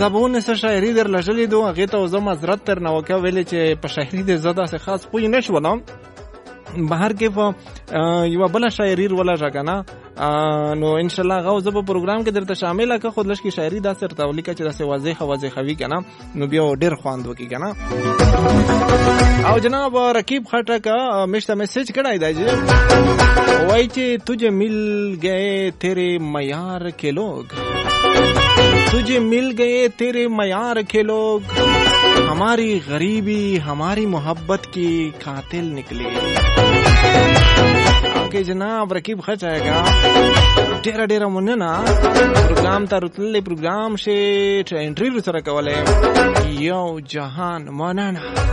زبون سره شاعري در لژلې دوه هغه ته زما معذرت تر نو کا ویلې چې په شاعري د زړه څخه خاص پوی نه شولم بهر کې په یو بل شاعري ولا ځګنا نو ان شاء الله غو زب پروګرام کې درته شامل کا خود لش کی شاعري دا سر تولی کا چې دا واضح وی کنه نو بیا ډیر خواند وکي کنه او جناب رقیب خټک مشته میسج کړای دی وای چې تجھے مل گئے تیرے معیار کے لوگ تجھے مل گئے تیرے معیار کے لوگ ہماری غریبی ہماری محبت کی قاتل نکلی اوکے جناب رقیب خچ آئے گا ډیره ډیره مننه پروګرام ته راتللی پروګرام شي انټرویو سره کوله یو جهان مننه